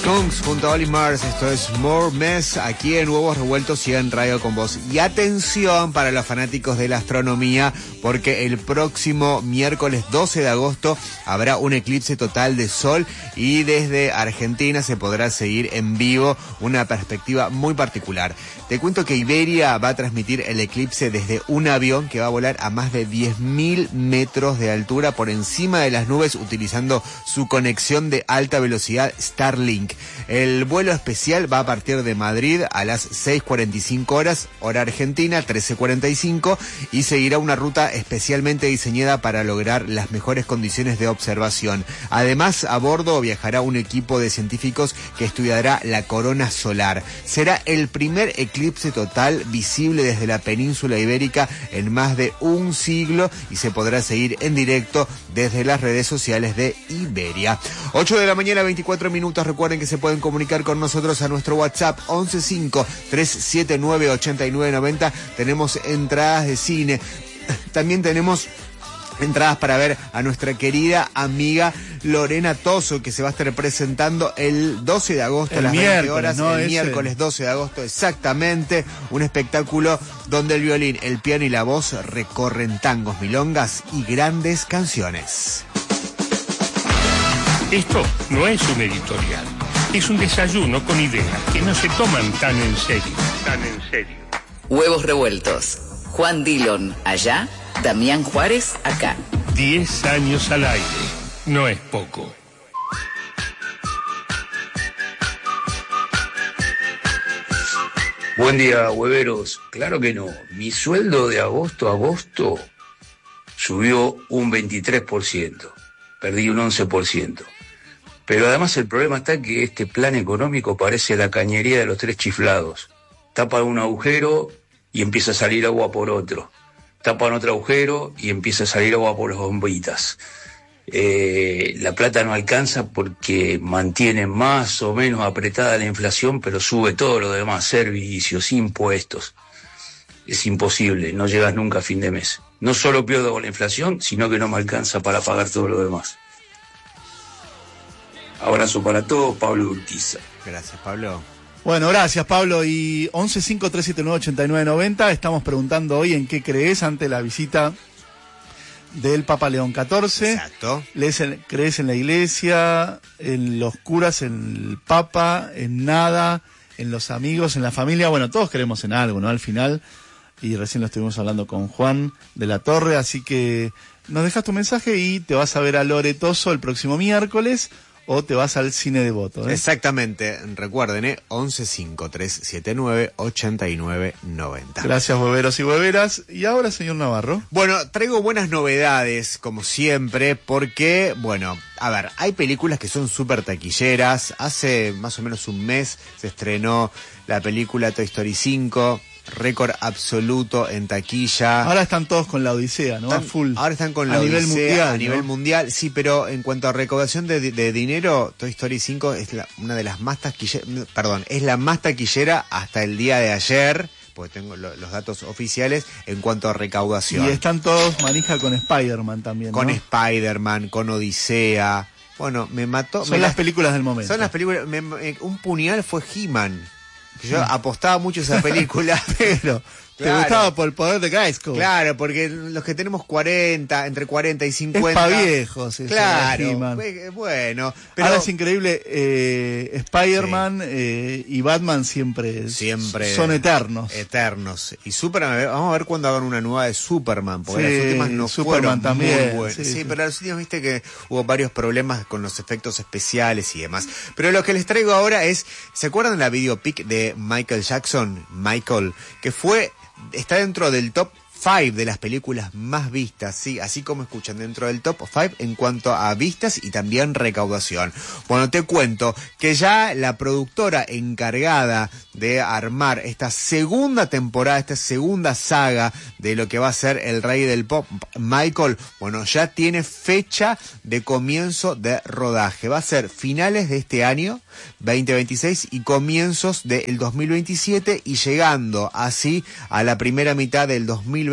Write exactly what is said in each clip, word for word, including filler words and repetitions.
Kungs junto a Oli Mars, esto es More Mess, aquí en Huevos Revueltos y en Radio con Vos. Y atención para los fanáticos de la astronomía, porque el próximo miércoles doce de agosto habrá un eclipse total de sol y desde Argentina se podrá seguir en vivo una perspectiva muy particular. Te cuento que Iberia va a transmitir el eclipse desde un avión que va a volar a más de diez mil metros de altura por encima de las nubes utilizando su conexión de alta velocidad Starlink. El vuelo especial va a partir de Madrid a las seis cuarenta y cinco horas, hora argentina, trece cuarenta y cinco, y seguirá una ruta especialmente diseñada para lograr las mejores condiciones de observación. Además, a bordo viajará un equipo de científicos que estudiará la corona solar. Será el primer eclipse total visible desde la península ibérica en más de un siglo y se podrá seguir en directo desde las redes sociales de Iberia. ocho de la mañana, veinticuatro minutos. Recuerden que se pueden comunicar con nosotros a nuestro WhatsApp once cinco, tres siete nueve, ocho nueve nueve cero. Tenemos entradas de cine. También tenemos entradas para ver a nuestra querida amiga Lorena Toso, que se va a estar presentando el doce de agosto a las veinte horas, ¿no? El Ese... miércoles doce de agosto exactamente, un espectáculo donde el violín, el piano y la voz recorren tangos, milongas y grandes canciones. Esto no es un editorial, es un desayuno con ideas que no se toman tan en serio, tan en serio. Huevos revueltos. Juan Dillon, allá. Damián Juárez, acá. Diez años al aire, no es poco. Buen día, hueveros. Claro que no. Mi sueldo de agosto a agosto subió un veintitrés por ciento. Perdí un once por ciento. Pero además el problema está que este plan económico parece la cañería de los tres chiflados. Tapa un agujero y empieza a salir agua por otro. Tapan otro agujero y empieza a salir agua por las bombitas. Eh, la plata no alcanza porque mantiene más o menos apretada la inflación, pero sube todo lo demás, servicios, impuestos. Es imposible, no llegas nunca a fin de mes. No solo pierdo con la inflación, sino que no me alcanza para pagar todo lo demás. Abrazo para todos, Pablo Urquiza. Gracias, Pablo. Bueno, gracias, Pablo. Y once cinco, tres siete nueve, ocho nueve nueve cero, estamos preguntando hoy en qué crees ante la visita del Papa León catorce. Exacto. ¿Crees en la iglesia, en los curas, en el Papa, en nada, en los amigos, en la familia? Bueno, todos creemos en algo, ¿no? Al final, y recién lo estuvimos hablando con Juan de la Torre, así que nos dejas tu mensaje y te vas a ver a Lore Toso el próximo miércoles. O te vas al cine Devoto, ¿eh? Exactamente, recuerden, ¿eh? once cinco, tres siete nueve, ocho nueve nueve cero. Gracias, hueveros y hueveras. Y ahora, señor Navarro. Bueno, traigo buenas novedades, como siempre, porque, bueno, a ver, hay películas que son súper taquilleras. Hace más o menos un mes se estrenó la película Toy Story cinco. Récord absoluto en taquilla. Ahora están todos con la Odisea, ¿no? Están, a full. Ahora están con la a Odisea nivel mundial, a ¿no? nivel mundial, sí, pero en cuanto a recaudación de, de dinero, Toy Story cinco es la, una de las más taquilleras, perdón, es la más taquillera hasta el día de ayer, porque tengo lo, los datos oficiales en cuanto a recaudación. Y están todos manija con Spider-Man también, Con ¿no? Spider-Man, con Odisea. Bueno, me mató. Son me las la, películas del momento. Son las películas. Me, me, un puñal fue He-Man. Yo apostaba mucho a esa película, pero... Te Claro. gustaba por el poder de Grayskull. Claro, porque los que tenemos cuarenta, entre cuarenta y cincuenta... Es pa' viejos. Eso, claro, pues, bueno. Pero ahora es increíble, eh, Spider-Man sí. eh, y Batman siempre, siempre son eternos. Eternos. Y Superman, vamos a ver cuándo hagan una nueva de Superman, porque sí, las últimas no Superman fueron también, muy buenas. Sí, sí, sí, sí. pero las últimas viste que hubo varios problemas con los efectos especiales y demás. Pero lo que les traigo ahora es, ¿se acuerdan la videopic de Michael Jackson? Michael, que fue... está dentro del top cinco de las películas más vistas, sí, así como escuchan, dentro del top cinco en cuanto a vistas y también recaudación. Bueno, te cuento que ya la productora encargada de armar esta segunda temporada, esta segunda saga de lo que va a ser el rey del pop, Michael, bueno, ya tiene fecha de comienzo de rodaje. Va a ser finales de este año, veinte veintiséis, y comienzos del dos mil veintisiete, y llegando así a la primera mitad del dos mil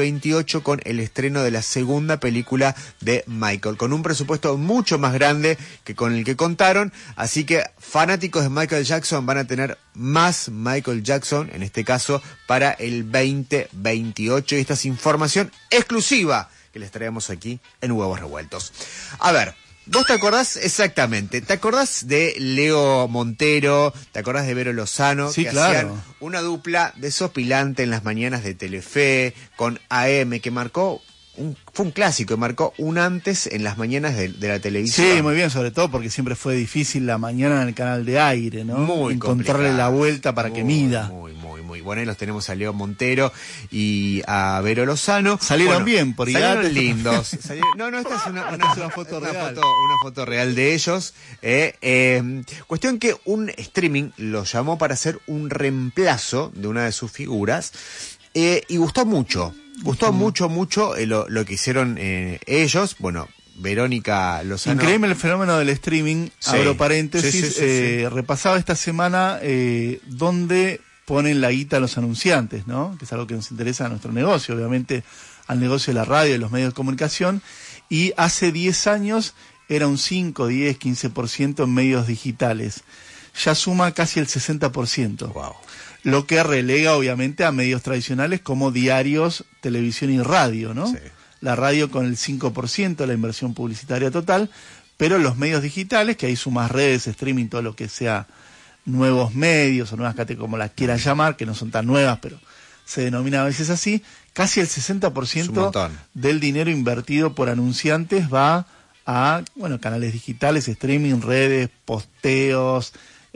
veintiocho con el estreno de la segunda película de Michael, con un presupuesto mucho más grande que con el que contaron, así que fanáticos de Michael Jackson van a tener más Michael Jackson, en este caso, para el veinte veintiocho, y esta es información exclusiva que les traemos aquí en Huevos Revueltos. A ver, ¿vos te acordás? Exactamente. ¿Te acordás de Leo Montero? ¿Te acordás de Vero Lozano? Sí, que claro. hacían una dupla desopilante en las mañanas de Telefe con A M, que marcó un, fue un clásico, marcó un antes en las mañanas de, de la televisión. Sí, muy bien, sobre todo porque siempre fue difícil la mañana en el canal de aire, ¿no? Muy encontrarle complicado. la vuelta para muy, que mida. Muy, muy, muy bueno. Ahí los tenemos a Leo Montero y a Vero Lozano. Salieron Bueno, bien, por salieron Igate. lindos. Salieron- no, no, esta es una, Esta es una foto una real. foto- una foto real de ellos. Eh, eh, cuestión que un streaming los llamó para hacer un reemplazo de una de sus figuras, eh, y gustó mucho. Gustó Ujú. mucho, mucho eh, lo, lo que hicieron eh, ellos. Bueno, Verónica Lozano. Increíble el fenómeno del streaming, Sí. abro paréntesis, Sí, sí, sí, eh, sí. repasaba esta semana eh, dónde ponen la guita los anunciantes, ¿no? Que es algo que nos interesa a nuestro negocio, obviamente al negocio de la radio y los medios de comunicación, y hace diez años era un cinco, diez, quince por ciento en medios digitales. Ya suma casi el sesenta por ciento. Wow. Lo que relega obviamente a medios tradicionales como diarios, televisión y radio, ¿no? Sí. La radio con el cinco por ciento de la inversión publicitaria total, pero los medios digitales, que ahí sumas redes, streaming, todo lo que sea nuevos medios o nuevas categorías, como las quieras llamar, que no son tan nuevas, pero se denomina a veces así, casi el sesenta por Es un ciento montón. del dinero invertido por anunciantes va a, bueno, canales digitales, streaming, redes, posteos,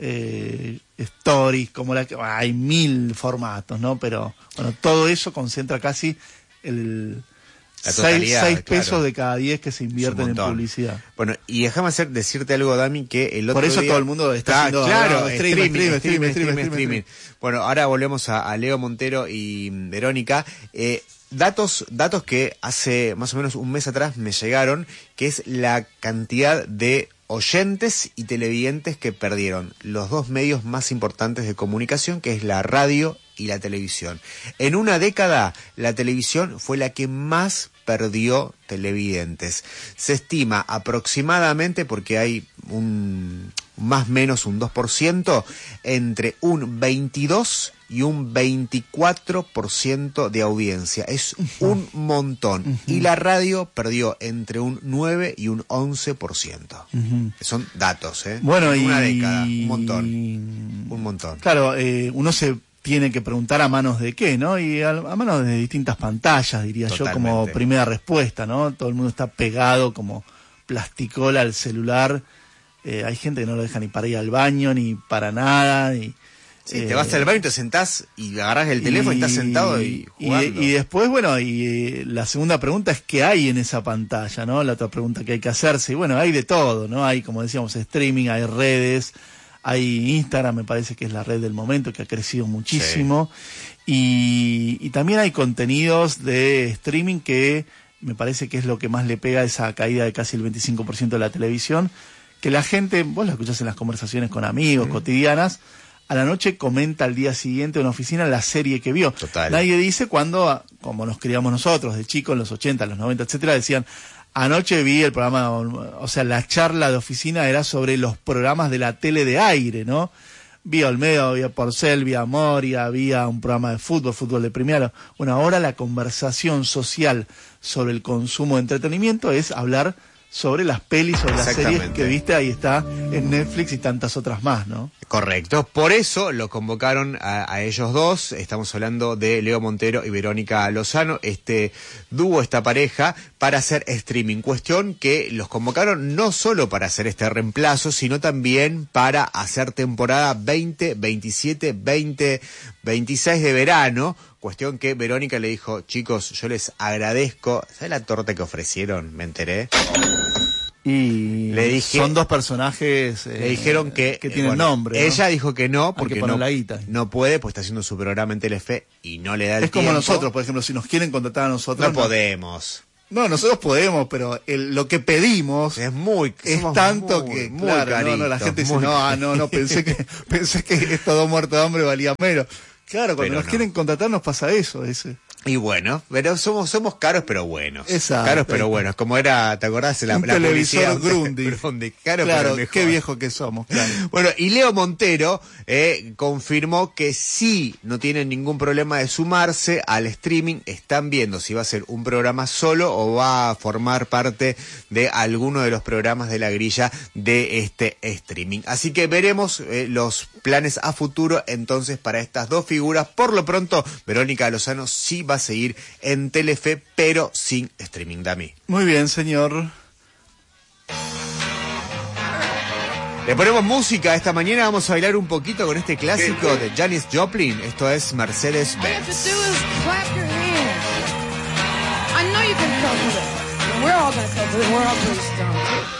eh, stories, como la que, hay mil formatos, ¿no? Pero, bueno, todo eso concentra casi el La seis, totalidad, seis claro. pesos de cada diez que se invierten en montón. publicidad. Bueno, y déjame hacer, decirte algo, Dami, que el otro Por eso día... todo el mundo está Ah, haciendo claro, ahora, streaming, streaming, streaming, streaming, streaming, streaming, streaming. Bueno, ahora volvemos a, a Leo Montero y mm, Verónica. Eh, datos, datos que hace más o menos un mes atrás me llegaron, que es la cantidad de oyentes y televidentes que perdieron los dos medios más importantes de comunicación, que es la radio y la televisión. En una década, la televisión fue la que más perdió televidentes. Se estima aproximadamente, porque hay un más o menos un dos por ciento, entre un veintidós y un veinticuatro por ciento de audiencia. Es un montón. Uh-huh. Y la radio perdió entre un nueve y un once por ciento. Uh-huh. Son datos, ¿eh? Bueno, en y una década, un montón. Un montón. Claro, eh, uno se tiene que preguntar a manos de qué, ¿no? Y a, a manos de distintas pantallas, diría yo, como Totalmente. primera respuesta, ¿no? Todo el mundo está pegado como plasticola al celular. Eh, hay gente que no lo deja ni para ir al baño, ni para nada. Y, Sí, eh, te vas al baño, te sentás y agarrás el teléfono y, estás sentado y jugando. Y, y después, bueno, y eh, la segunda pregunta es ¿qué hay en esa pantalla, no? La otra pregunta que hay que hacerse, y bueno, hay de todo, ¿no? Hay, como decíamos, streaming, hay redes, hay Instagram, me parece que es la red del momento, que ha crecido muchísimo, y, y también hay contenidos de streaming que me parece que es lo que más le pega a esa caída de casi el veinticinco por ciento de la televisión, que la gente, vos la escuchás en las conversaciones con amigos, mm. cotidianas, a la noche comenta al día siguiente en una oficina la serie que vio. Total. Nadie dice cuando, como nos criamos nosotros, de chicos, en los ochenta, los noventa, etcétera, decían, anoche vi el programa, o sea, la charla de oficina era sobre los programas de la tele de aire, ¿no? Vía Olmedo, vía Porcel, vía Moria, había un programa de fútbol, fútbol de primera. Bueno, ahora la conversación social sobre el consumo de entretenimiento es hablar sobre las pelis, sobre las series que viste, ahí está en Netflix y tantas otras más, ¿no? Correcto, por eso lo convocaron a, a ellos dos, estamos hablando de Leo Montero y Verónica Lozano, este dúo, esta pareja, para hacer streaming, cuestión que los convocaron no solo para hacer este reemplazo, sino también para hacer temporada veinte veintisiete, veinte veintiséis de verano, cuestión que Verónica le dijo, chicos, yo les agradezco, ¿sabes la torta que ofrecieron? Me enteré. Y le dije, son dos personajes eh, le dijeron que, que tienen bueno, nombre, ¿no? Ella dijo que no, porque que no, la guita. no puede, pues está haciendo su programa en Telefe y no le da el Es como tiempo. nosotros, por ejemplo, si nos quieren contratar a nosotros. No, no podemos. No, nosotros podemos, pero el, lo que pedimos es muy es tanto muy, que muy claro, carito, no, no, la gente dice, muy no, ah, no, no, pensé que pensé que estos dos muertos de hambre valían menos. Claro, cuando Pero nos no. quieren contratar nos pasa eso, ese. Y bueno, pero somos somos caros pero buenos. Exacto. Caros pero buenos, como era, ¿te acordás? La, Un la televisor publicidad Grundig. Grundig, caro Claro, pero mejor. qué viejo que somos, claro. Bueno, y Leo Montero eh, confirmó que sí, no tienen ningún problema de sumarse al streaming. Están viendo si va a ser un programa solo o va a formar parte de alguno de los programas de la grilla de este streaming. Así que veremos eh, los planes a futuro entonces para estas dos figuras. Por lo pronto, Verónica Lozano sí va a seguir en Telefe, pero sin streaming, Dami. Muy bien, señor. Le ponemos música esta mañana, vamos a bailar un poquito con este clásico de Janis Joplin. Esto es Mercedes All you have to Benz. do is clap your hands. I know you can cope with it. We're all gonna cope with it. We're all pretty strong.